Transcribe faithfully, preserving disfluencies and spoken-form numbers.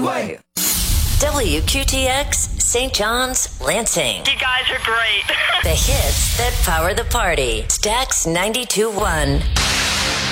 Broadway. W Q T X, Saint John's, Lansing. You guys are great. The hits that power the party. Stax ninety-two point one.